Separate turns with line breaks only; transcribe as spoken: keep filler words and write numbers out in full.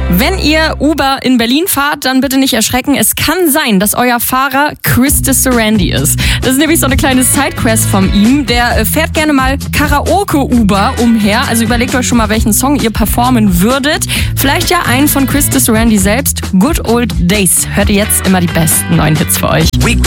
Wenn ihr Uber in Berlin fahrt, dann bitte nicht erschrecken. Es kann sein, dass euer Fahrer Chris Sarandon ist. Das ist nämlich so eine kleine Sidequest von ihm. Der fährt gerne mal Karaoke-Uber umher. Also überlegt euch schon mal, welchen Song ihr performen würdet. Vielleicht ja einen von Chris Sarandon selbst. Good Old Days. Hört ihr jetzt immer die besten neuen Hits für euch.